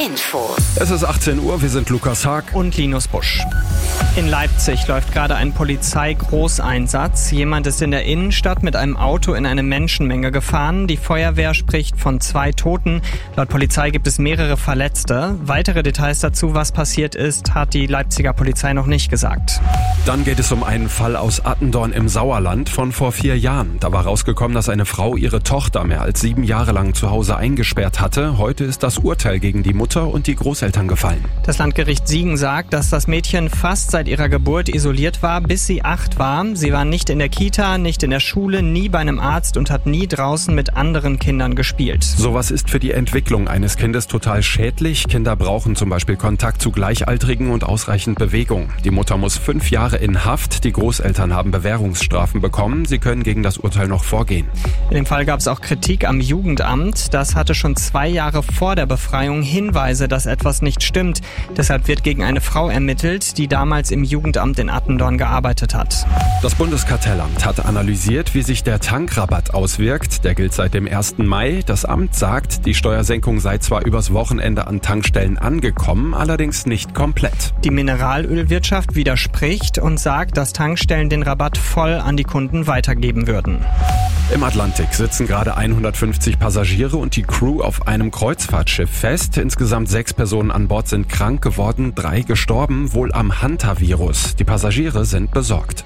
Infos. Es ist 18 Uhr, wir sind Lukas Haag und Linus Busch. In Leipzig läuft gerade ein Polizeigroßeinsatz. Jemand ist in der Innenstadt mit einem Auto in eine Menschenmenge gefahren. Die Feuerwehr spricht von 2 Toten. Laut Polizei gibt es mehrere Verletzte. Weitere Details dazu, was passiert ist, hat die Leipziger Polizei noch nicht gesagt. Dann geht es um einen Fall aus Attendorn im Sauerland von vor 4 Jahren. Da war rausgekommen, dass eine Frau ihre Tochter mehr als 7 Jahre lang zu Hause eingesperrt hatte. Heute ist das Urteil gegen die Mutter und die Großeltern gefallen. Das Landgericht Siegen sagt, dass das Mädchen fast seit ihrer Geburt isoliert war, bis sie 8 war. Sie war nicht in der Kita, nicht in der Schule, nie bei einem Arzt und hat nie draußen mit anderen Kindern gespielt. Sowas ist für die Entwicklung eines Kindes total schädlich. Kinder brauchen zum Beispiel Kontakt zu Gleichaltrigen und ausreichend Bewegung. Die Mutter muss 5 Jahre in Haft. Die Großeltern haben Bewährungsstrafen bekommen. Sie können gegen das Urteil noch vorgehen. In dem Fall gab es auch Kritik am Jugendamt. Das hatte schon 2 Jahre vor der Befreiung Hinweise, dass etwas nicht stimmt. Deshalb wird gegen eine Frau ermittelt, die damals im Jugendamt in Attendorn gearbeitet hat. Das Bundeskartellamt hat analysiert, wie sich der Tankrabatt auswirkt. Der gilt seit dem 1. Mai. Das Amt sagt, die Steuersenkung sei zwar übers Wochenende an Tankstellen angekommen, allerdings nicht komplett. Die Mineralölwirtschaft widerspricht und sagt, dass Tankstellen den Rabatt voll an die Kunden weitergeben würden. Im Atlantik sitzen gerade 150 Passagiere und die Crew auf einem Kreuzfahrtschiff fest. Insgesamt 6 Personen an Bord sind krank geworden, 3 gestorben, wohl am Hantavirus. Die Passagiere sind besorgt.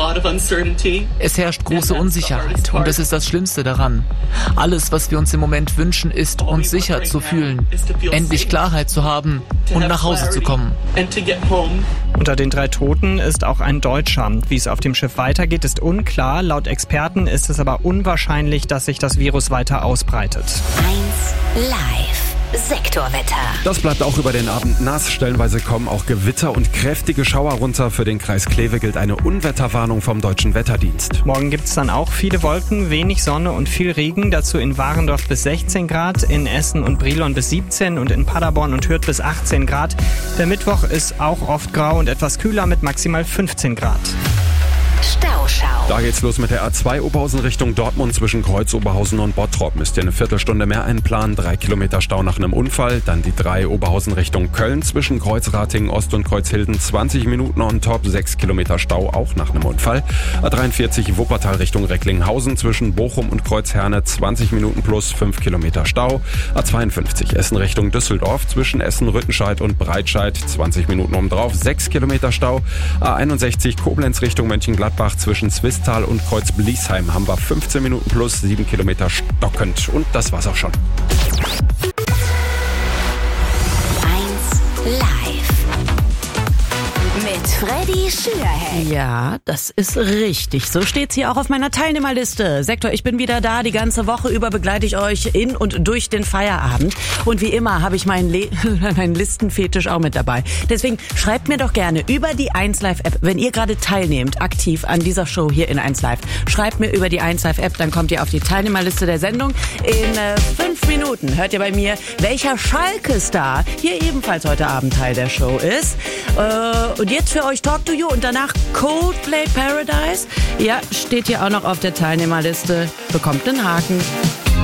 Es herrscht große Unsicherheit und das ist das Schlimmste daran. Alles, was wir uns im Moment wünschen, ist, uns sicher zu fühlen, endlich Klarheit zu haben und nach Hause zu kommen. Unter den 3 Toten ist auch ein Deutscher. Wie es auf dem Schiff weitergeht, ist unklar. Laut Experten ist es aber unwahrscheinlich, dass sich das Virus weiter ausbreitet. 1 Live Sektorwetter. Das bleibt auch über den Abend nass. Stellenweise kommen auch Gewitter und kräftige Schauer runter. Für den Kreis Kleve gilt eine Unwetterwarnung vom Deutschen Wetterdienst. Morgen gibt es dann auch viele Wolken, wenig Sonne und viel Regen. Dazu in Warendorf bis 16 Grad, in Essen und Brilon bis 17 und in Paderborn und Hürth bis 18 Grad. Der Mittwoch ist auch oft grau und etwas kühler mit maximal 15 Grad. Stauschau. Da geht's los mit der A2 Oberhausen Richtung Dortmund zwischen Kreuz Oberhausen und Bottrop. Müsst ihr eine Viertelstunde mehr einplanen. 3 Kilometer Stau nach einem Unfall. Dann die 3 Oberhausen Richtung Köln zwischen Kreuzratingen Ost und Kreuzhilden. 20 Minuten on top, 6 Kilometer Stau auch nach einem Unfall. A43 Wuppertal Richtung Recklinghausen zwischen Bochum und Kreuzherne. 20 Minuten plus 5 Kilometer Stau. A52 Essen Richtung Düsseldorf zwischen Essen-Rüttenscheid und Breitscheid. 20 Minuten obendrauf, 6 Kilometer Stau. A61 Koblenz Richtung Mönchengladbach zwischen Zwistal und Kreuz-Bliesheim haben wir 15 Minuten plus 7 Kilometer stockend. Und das war's auch schon. 1 Live mit Freddy Schürheck. Ja, das ist richtig. So steht's hier auch auf meiner Teilnehmerliste. Sektor, ich bin wieder da. Die ganze Woche über begleite ich euch in und durch den Feierabend. Und wie immer habe ich meinen Listenfetisch auch mit dabei. Deswegen schreibt mir doch gerne über die 1Live-App, wenn ihr gerade teilnehmt, aktiv an dieser Show hier in 1Live. Schreibt mir über die 1Live-App, dann kommt ihr auf die Teilnehmerliste der Sendung. In 5 Minuten hört ihr bei mir, welcher Schalke-Star hier ebenfalls heute Abend Teil der Show ist. Und jetzt für euch Talk to You und danach Coldplay Paradise. Ja, steht hier auch noch auf der Teilnehmerliste. Bekommt einen Haken.